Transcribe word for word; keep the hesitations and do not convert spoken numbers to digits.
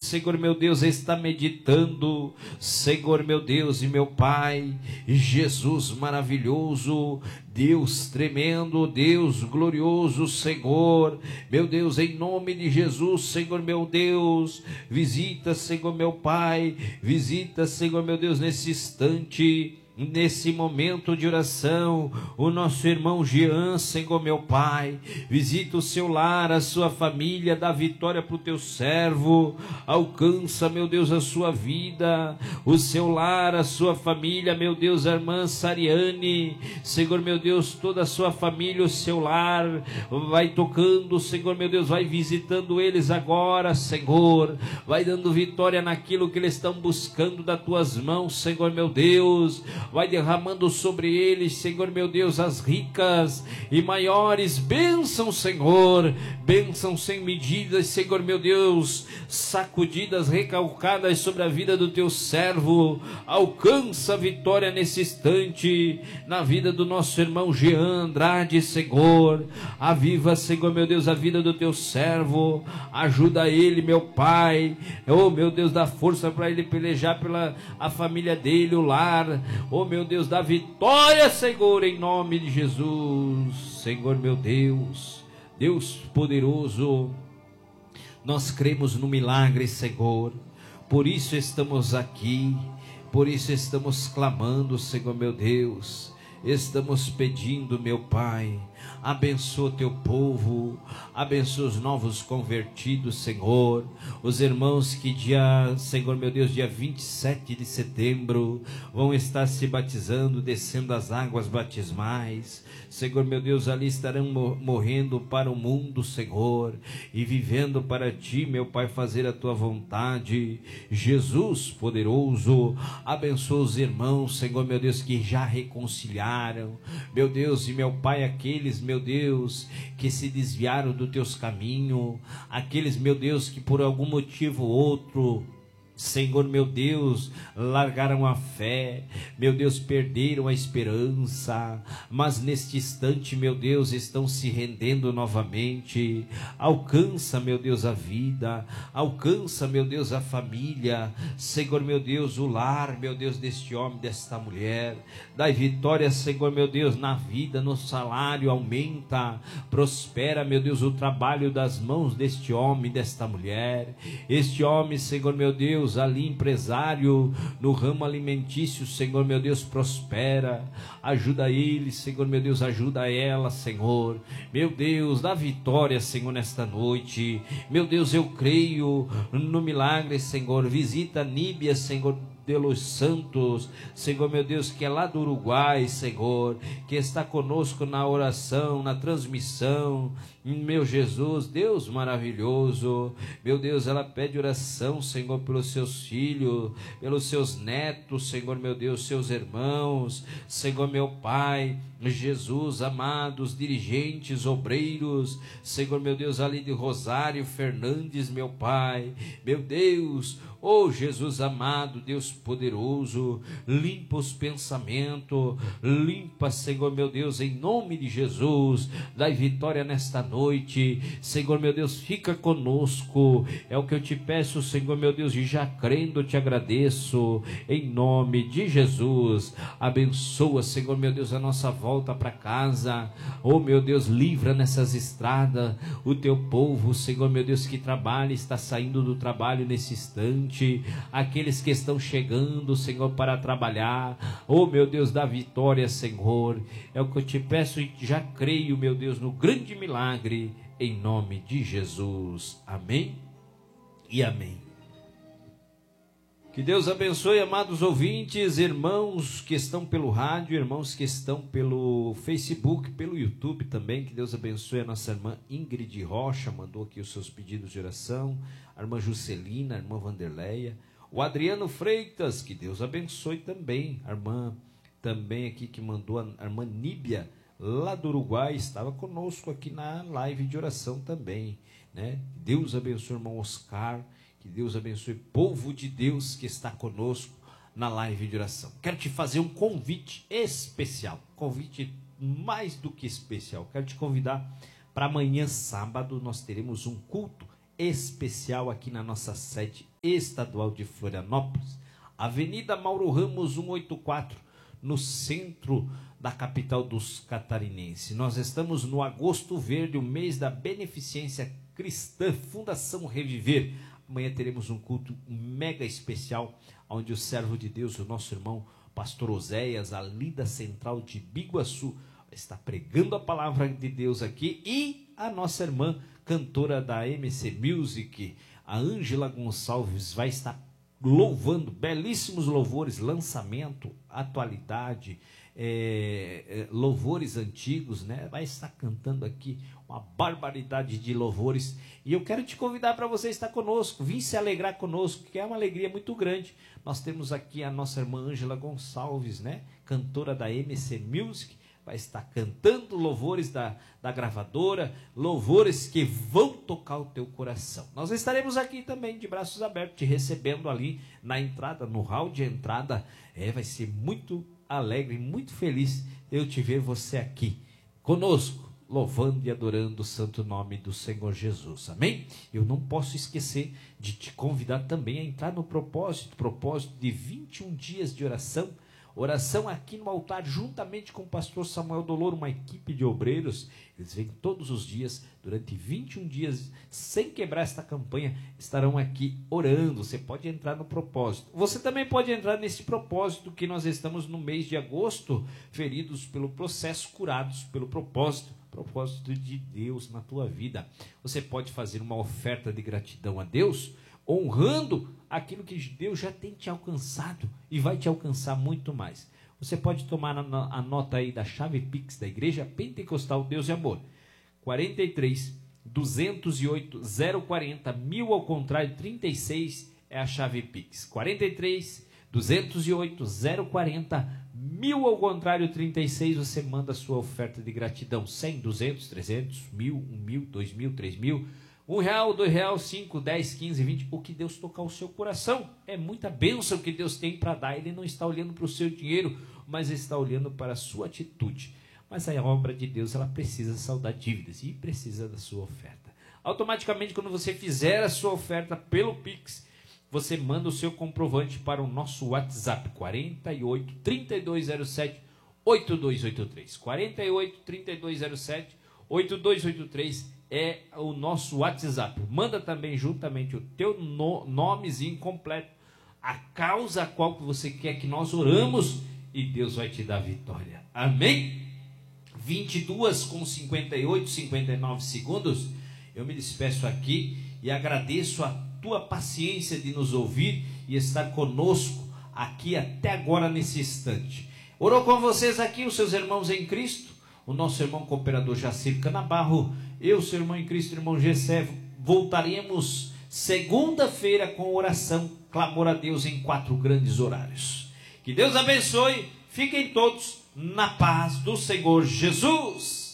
Senhor meu Deus, está meditando, Senhor meu Deus e meu Pai, Jesus maravilhoso, Deus tremendo, Deus glorioso, Senhor, meu Deus, em nome de Jesus, Senhor meu Deus, visita, Senhor meu Pai, visita, Senhor meu Deus, nesse instante, nesse momento de oração, o nosso irmão Jean, Senhor meu Pai, visita o seu lar, a sua família, dá vitória para o teu servo, alcança, meu Deus, a sua vida, o seu lar, a sua família, meu Deus, a irmã Sariane, Senhor meu Deus, toda a sua família, o seu lar, vai tocando, Senhor meu Deus, vai visitando eles agora, Senhor, vai dando vitória naquilo que eles estão buscando das tuas mãos, Senhor meu Deus, vai derramando sobre eles, Senhor meu Deus, as ricas e maiores bênçãos, Senhor, bênçãos sem medidas, Senhor meu Deus, sacudidas, recalcadas sobre a vida do teu servo, alcança a vitória nesse instante, na vida do nosso irmão Jean Andrade, Senhor, aviva, Senhor meu Deus, a vida do teu servo, ajuda ele, meu Pai, oh meu Deus, dá força para ele pelejar pela a família dele, o lar, oh meu Deus, dá vitória, Senhor, em nome de Jesus, Senhor meu Deus, Deus poderoso, nós cremos no milagre, Senhor, por isso estamos aqui, por isso estamos clamando, Senhor meu Deus, estamos pedindo, meu Pai, abençoa teu povo, abençoa os novos convertidos, Senhor, os irmãos que dia, Senhor meu Deus, dia vinte e sete de setembro, vão estar se batizando, descendo as águas batismais, Senhor meu Deus, ali estarão morrendo para o mundo, Senhor, e vivendo para ti, meu Pai, fazer a tua vontade, Jesus poderoso, abençoa os irmãos, Senhor meu Deus, que já reconciliaram, meu Deus e meu Pai, aqueles, meu Deus, que se desviaram dos teus caminhos, aqueles, meu Deus, que por algum motivo ou outro, Senhor meu Deus, largaram a fé, meu Deus, perderam a esperança, mas neste instante, meu Deus, estão se rendendo novamente, alcança, meu Deus, a vida, alcança, meu Deus, a família, Senhor meu Deus, o lar, meu Deus, deste homem, desta mulher, dai vitória, Senhor meu Deus, na vida, no salário, aumenta, prospera, meu Deus, o trabalho das mãos deste homem, desta mulher, este homem, Senhor meu Deus, ali empresário no ramo alimentício, Senhor meu Deus, prospera, ajuda ele, Senhor meu Deus, ajuda ela, Senhor, meu Deus, dá vitória, Senhor, nesta noite, meu Deus, eu creio no milagre, Senhor, visita Níbia, Senhor de los Santos, Senhor meu Deus, que é lá do Uruguai, Senhor, que está conosco na oração, na transmissão, meu Jesus, Deus maravilhoso, meu Deus, ela pede oração, Senhor, pelos seus filhos, pelos seus netos, Senhor meu Deus, seus irmãos, Senhor meu Pai, Jesus, amados, dirigentes, obreiros, Senhor meu Deus, ali de Rosário Fernandes, meu Pai, meu Deus, oh Jesus amado, Deus poderoso, limpa os pensamentos, limpa, Senhor meu Deus, em nome de Jesus, dai vitória nesta noite, Senhor meu Deus, fica conosco, é o que eu te peço, Senhor meu Deus, e já crendo te agradeço, em nome de Jesus, abençoa, Senhor meu Deus, a nossa volta para casa, oh meu Deus, livra nessas estradas, o teu povo, Senhor meu Deus, que trabalha, está saindo do trabalho nesse instante, aqueles que estão chegando, Senhor, para trabalhar, oh meu Deus, dá vitória, Senhor, é o que eu te peço e já creio, meu Deus, no grande milagre, em nome de Jesus, amém e amém. Que Deus abençoe, amados ouvintes, irmãos que estão pelo rádio, irmãos que estão pelo Facebook, pelo YouTube também, que Deus abençoe a nossa irmã Ingrid Rocha, mandou aqui os seus pedidos de oração, a irmã Juscelina, a irmã Vanderleia, o Adriano Freitas, que Deus abençoe também, a irmã também aqui que mandou, a irmã Níbia, lá do Uruguai, estava conosco aqui na live de oração também, né? Deus abençoe o irmão Oscar, que Deus abençoe o povo de Deus que está conosco na live de oração. Quero te fazer um convite especial, convite mais do que especial. Quero te convidar para amanhã, sábado, nós teremos um culto especial aqui na nossa sede estadual de Florianópolis, Avenida Mauro Ramos cento e oitenta e quatro, no centro da capital dos catarinenses. Nós estamos no Agosto Verde, o mês da beneficência cristã, Fundação Reviver. Amanhã teremos um culto mega especial, onde o servo de Deus, o nosso irmão pastor Oséias, ali da central de Biguaçu, está pregando a palavra de Deus aqui, e a nossa irmã cantora da M C Music, a Ângela Gonçalves, vai estar louvando belíssimos louvores, lançamento, atualidade, é, é, louvores antigos, né? Vai estar cantando aqui uma barbaridade de louvores, e eu quero te convidar para você estar conosco, vir se alegrar conosco, que é uma alegria muito grande. Nós temos aqui a nossa irmã Ângela Gonçalves, né? Cantora da M C Music, vai estar cantando louvores da, da gravadora, louvores que vão tocar o teu coração. Nós estaremos aqui também de braços abertos, te recebendo ali na entrada, no hall de entrada. É, vai ser muito alegre, muito feliz eu te ver você aqui conosco, louvando e adorando o santo nome do Senhor Jesus, amém? Eu não posso esquecer de te convidar também a entrar no propósito, propósito de vinte e um dias de oração, oração aqui no altar, juntamente com o pastor Samuel Dolor, uma equipe de obreiros. Eles vêm todos os dias, durante vinte e um dias, sem quebrar esta campanha, estarão aqui orando. Você pode entrar no propósito. Você também pode entrar nesse propósito, que nós estamos no mês de agosto, feridos pelo processo, curados pelo propósito, propósito de Deus na tua vida. Você pode fazer uma oferta de gratidão a Deus, honrando aquilo que Deus já tem te alcançado e vai te alcançar muito mais. Você pode tomar a nota aí da chave Pix da Igreja Pentecostal Deus e Amor, quarenta e três, duzentos e oito, zero quarenta, mil ao contrário, trinta e seis é a chave Pix. quarenta e três, duzentos e oito, zero quarenta, mil ao contrário, trinta e seis, você manda a sua oferta de gratidão, cem, duzentos, trezentos, mil, um mil, dois mil, três mil, um real, dois real, cinco, dez, quinze, vinte, o que Deus tocar o seu coração. É muita bênção que Deus tem para dar. Ele não está olhando para o seu dinheiro, mas está olhando para a sua atitude. Mas a obra de Deus, ela precisa saldar dívidas e precisa da sua oferta. Automaticamente, quando você fizer a sua oferta pelo Pix, você manda o seu comprovante para o nosso WhatsApp, quarenta e oito, trinta e dois zero sete, oito dois oito três. quarenta e oito, trinta e dois zero sete, oito dois oito três é o nosso WhatsApp. Manda também juntamente o teu no, nomezinho completo, a causa a qual que você quer que nós oramos, e Deus vai te dar vitória. Amém? vinte e duas com cinquenta e oito, cinquenta e nove segundos. Eu me despeço aqui e agradeço a tua paciência de nos ouvir e estar conosco aqui até agora nesse instante. Orou com vocês aqui os seus irmãos em Cristo, o nosso irmão cooperador Jacir Canabarro, eu, seu irmão em Cristo, irmão Gessé. Voltaremos segunda-feira com oração, clamor a Deus em quatro grandes horários. Que Deus abençoe, fiquem todos na paz do Senhor Jesus.